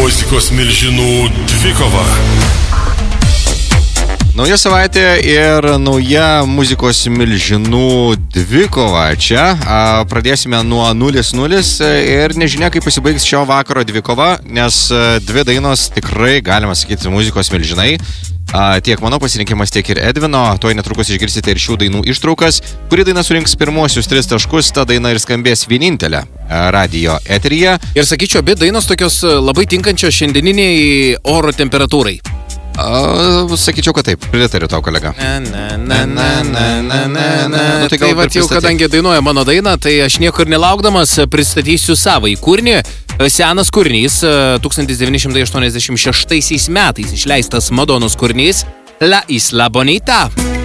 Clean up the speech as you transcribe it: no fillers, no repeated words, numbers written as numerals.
Muzikos milžinų dvikova. Nauja savaitė ir nauja muzikos milžinų dvikova. Čia pradėsime nuo 0-0 ir nežinia, kaip pasibaigs šio vakaro dvikova, nes dvi dainos tikrai, galima sakyti, muzikos milžinai. Tiek mano pasirinkimas, tiek ir Edvino. Tuoj netrukus išgirsite ir šių dainų ištraukas. Kuri daina surinks pirmuosius 3 taškus, ta daina ir skambės vienintelė radijo eteryje. Ir sakyčiau, abi dainos tokios labai tinkančios šiandieniniai oro temperatūrai. Sakyčiau, kad taip. Pritariu tau, kolega. Tai va, jau kadangi dainuoja mano dainą, tai aš niekur nelaukdamas pristatysiu savąjį kūrinį. Senas kūrinys, 1986 metais išleistas Madonos kūrinys La Isla Bonita.